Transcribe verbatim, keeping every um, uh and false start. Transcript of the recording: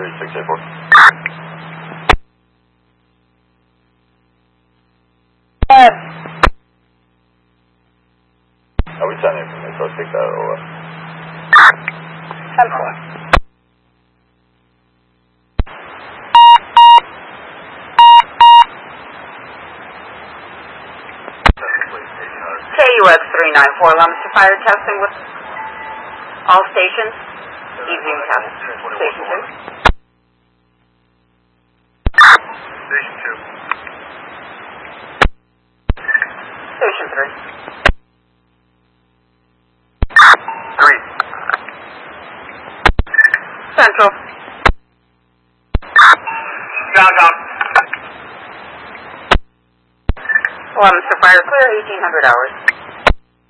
three six eight four. Are we sending from this? Let's take that over. ten four. K U X three nine four, Leominster Fire testing with all stations. Evening test. Station two. Station two. Station three. Three. Central. Downtown. Leominster Fire clear, eighteen hundred hours.